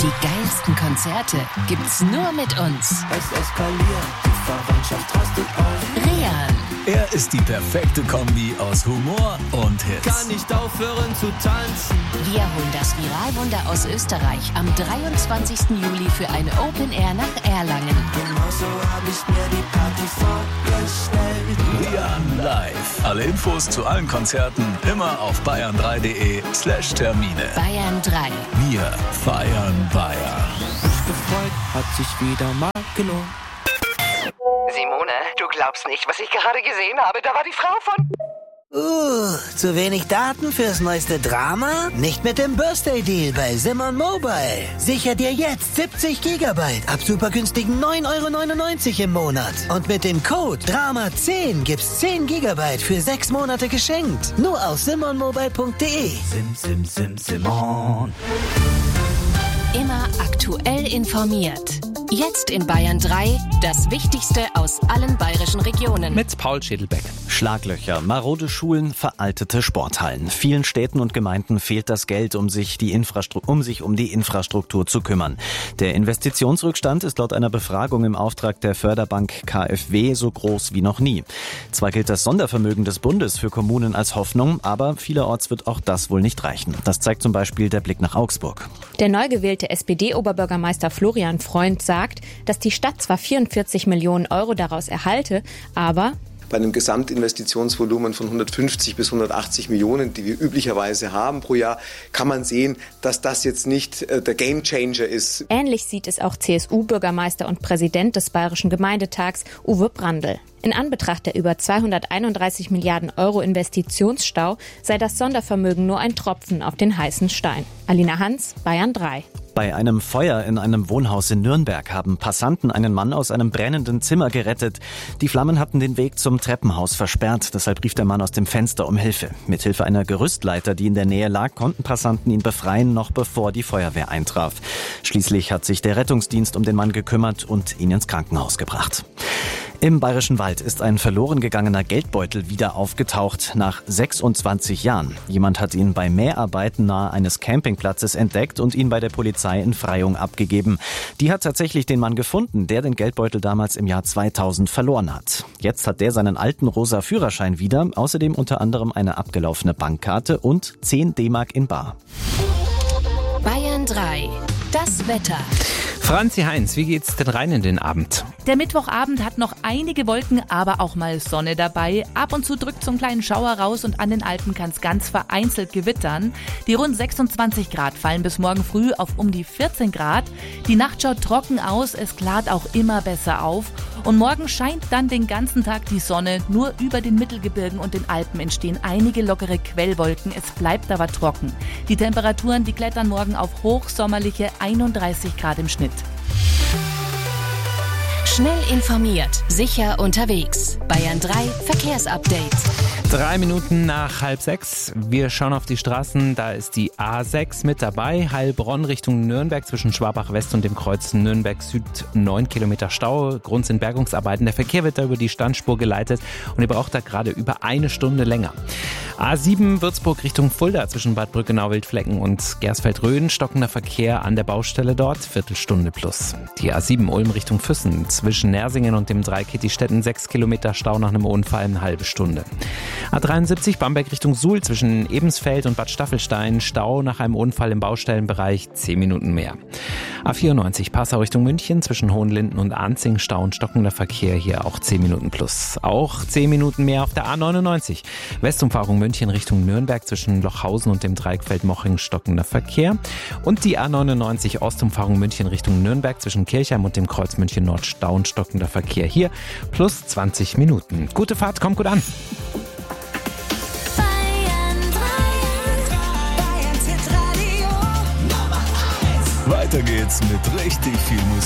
Die geilsten Konzerte gibt's nur mit uns. Es eskaliert, die Verwandtschaft rastet auf. Rian. Er ist die perfekte Kombi aus Humor und Hits. Kann nicht aufhören zu tanzen. Wir holen das Viralwunder aus Österreich am 23. Juli für eine Open Air nach Erlangen. Genauso hab ich mir die Party vorgestellt. Rian live. Alle Infos zu allen Konzerten immer auf bayern3.de/Termine. Bayern 3. Wir feiern Bayern. Mich gefreut, hat sich wieder mal gelohnt. Simone, du glaubst nicht, was ich gerade gesehen habe. Da war die Frau von... Zu wenig Daten fürs neueste Drama? Nicht mit dem Birthday Deal bei Simon Mobile. Sicher dir jetzt 70 GB ab super günstigen 9,99 € im Monat. Und mit dem Code DRAMA10 gibt's 10 GB für 6 Monate geschenkt. Nur auf simonmobile.de. Simon. Immer aktuell informiert. Jetzt in Bayern 3 das Wichtigste aus allen bayerischen Regionen. Mit Paul Schädelbeck. Schlaglöcher, marode Schulen, veraltete Sporthallen. Vielen Städten und Gemeinden fehlt das Geld, um sich um die Infrastruktur zu kümmern. Der Investitionsrückstand ist laut einer Befragung im Auftrag der Förderbank KfW so groß wie noch nie. Zwar gilt das Sondervermögen des Bundes für Kommunen als Hoffnung, aber vielerorts wird auch das wohl nicht reichen. Das zeigt zum Beispiel der Blick nach Augsburg. Der neu gewählte SPD-Oberbürgermeister Florian Freund sagt, dass die Stadt zwar 44 Millionen € daraus erhalte, aber bei einem Gesamtinvestitionsvolumen von 150 bis 180 Millionen, die wir üblicherweise haben pro Jahr, kann man sehen, dass das jetzt nicht der Gamechanger ist. Ähnlich sieht es auch CSU-Bürgermeister und Präsident des Bayerischen Gemeindetags Uwe Brandl. In Anbetracht der über 231 Milliarden € Investitionsstau sei das Sondervermögen nur ein Tropfen auf den heißen Stein. Alina Hans, Bayern 3. Bei einem Feuer in einem Wohnhaus in Nürnberg haben Passanten einen Mann aus einem brennenden Zimmer gerettet. Die Flammen hatten den Weg zum Treppenhaus versperrt, deshalb rief der Mann aus dem Fenster um Hilfe. Mithilfe einer Gerüstleiter, die in der Nähe lag, konnten Passanten ihn befreien, noch bevor die Feuerwehr eintraf. Schließlich hat sich der Rettungsdienst um den Mann gekümmert und ihn ins Krankenhaus gebracht. Im Bayerischen Wald ist ein verloren gegangener Geldbeutel wieder aufgetaucht nach 26 Jahren. Jemand hat ihn bei Mäharbeiten nahe eines Campingplatzes entdeckt und ihn bei der Polizei in Freyung abgegeben. Die hat tatsächlich den Mann gefunden, der den Geldbeutel damals im Jahr 2000 verloren hat. Jetzt hat der seinen alten rosa Führerschein wieder, außerdem unter anderem eine abgelaufene Bankkarte und 10 D-Mark in bar. Bayern 3. Das Wetter. Franzi Heinz, wie geht's denn rein in den Abend? Der Mittwochabend hat noch einige Wolken, aber auch mal Sonne dabei. Ab und zu drückt so ein kleinen Schauer raus und an den Alpen kann es ganz vereinzelt gewittern. Die rund 26 Grad fallen bis morgen früh auf um die 14 Grad. Die Nacht schaut trocken aus, es klart auch immer besser auf. Und morgen scheint dann den ganzen Tag die Sonne. Nur über den Mittelgebirgen und den Alpen entstehen einige lockere Quellwolken. Es bleibt aber trocken. Die Temperaturen, die klettern morgen auf hochsommerliche 31 Grad im Schnitt. Schnell informiert, sicher unterwegs. Bayern 3 Verkehrsupdate. 3 Minuten nach 5:30. Wir schauen auf die Straßen. Da ist die A6 mit dabei. Heilbronn Richtung Nürnberg zwischen Schwabach West und dem Kreuz Nürnberg Süd 9 Kilometer Stau. Grund sind Bergungsarbeiten. Der Verkehr wird da über die Standspur geleitet und ihr braucht da gerade über eine Stunde länger. A7 Würzburg Richtung Fulda zwischen Bad Brückenau-Wildflecken und Gersfeld-Rhön. Stockender Verkehr an der Baustelle dort. Viertelstunde plus. Die A7 Ulm Richtung Füssen zwischen Nersingen und dem Dreikitti-Städten 6 Kilometer Stau nach einem Unfall, eine halbe Stunde. A73 Bamberg Richtung Suhl zwischen Ebensfeld und Bad Staffelstein. Stau nach einem Unfall im Baustellenbereich 10 Minuten mehr. A94 Passau Richtung München zwischen Hohenlinden und Arnzing. Stau und stockender Verkehr hier auch 10 Minuten plus. Auch 10 Minuten mehr auf der A99. Westumfahrung München Richtung Nürnberg zwischen Lochhausen und dem Dreieckfeld-Moching stockender Verkehr. Und die A99 Ostumfahrung München Richtung Nürnberg zwischen Kirchheim und dem Kreuz München Nord. Stau und stockender Verkehr hier plus 20 Minuten. Gute Fahrt, kommt gut an. Weiter geht's mit richtig viel Musik.